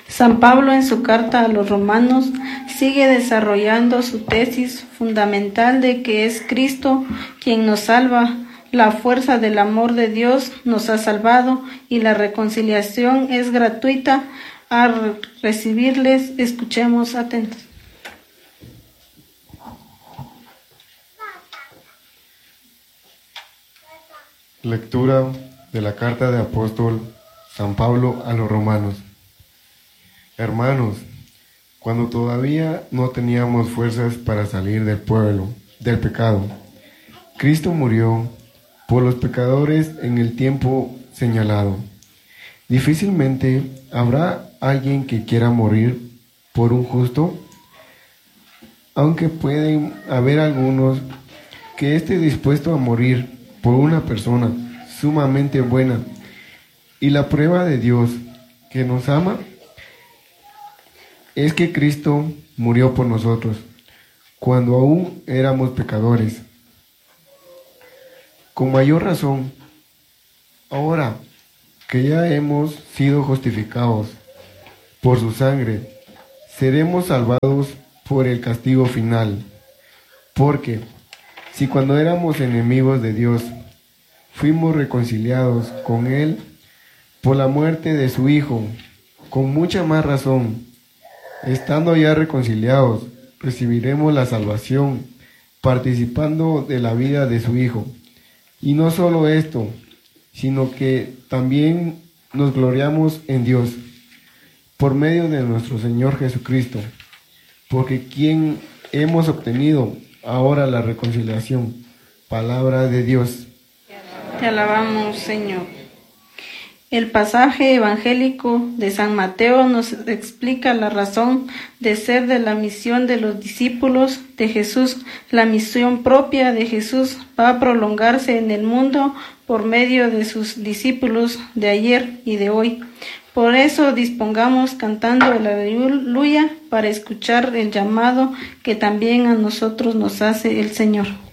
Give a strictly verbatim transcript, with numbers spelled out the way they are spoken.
San Pablo, en su carta a los romanos, sigue desarrollando su tesis fundamental de que es Cristo quien nos salva. La fuerza del amor de Dios nos ha salvado y la reconciliación es gratuita. A recibirles, escuchemos atentos. Lectura de la carta de apóstol San Pablo a los romanos. Hermanos, cuando todavía no teníamos fuerzas para salir del pueblo, del pecado, Cristo murió por los pecadores en el tiempo señalado. Difícilmente habrá alguien que quiera morir por un justo, aunque pueden haber algunos que esté dispuesto a morir por una persona sumamente buena. Y la prueba de Dios que nos ama es que Cristo murió por nosotros cuando aún éramos pecadores. Con mayor razón, ahora que ya hemos sido justificados por su sangre, seremos salvados por el castigo final. Porque si cuando éramos enemigos de Dios, fuimos reconciliados con Él por la muerte de su Hijo, con mucha más razón, estando ya reconciliados, recibiremos la salvación, participando de la vida de su Hijo. Y no solo esto, sino que también nos gloriamos en Dios, por medio de nuestro Señor Jesucristo, porque quien hemos obtenido ahora la reconciliación. Palabra de Dios. Te alabamos, Señor. El pasaje evangélico de San Mateo nos explica la razón de ser de la misión de los discípulos de Jesús. La misión propia de Jesús va a prolongarse en el mundo por medio de sus discípulos de ayer y de hoy. Por eso dispongamos cantando el aleluya para escuchar el llamado que también a nosotros nos hace el Señor.